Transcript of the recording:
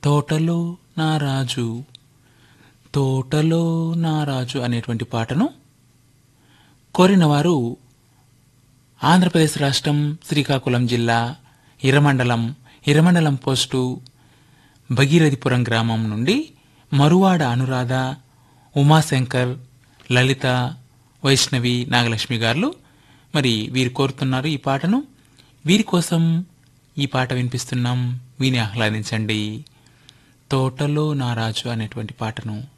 తోటలో నారాజు తోటలో నారాజు అనేటువంటి పాటను కోరిన వారు ఆంధ్రప్రదేశ్ రాష్ట్రం శ్రీకాకుళం జిల్లా ఇరమండలం పోస్టు భగీరథిపురం గ్రామం నుండి మరువాడ అనురాధ, ఉమాశంకర్, లలిత, వైష్ణవి, నాగలక్ష్మి గారు మరి వీరు కోరుతున్నారు ఈ పాటను. వీరి కోసం ఈ పాట వినిపిస్తున్నాం, విని ఆహ్లాదించండి. తోటలో నారాజు అనేటువంటి పాటను.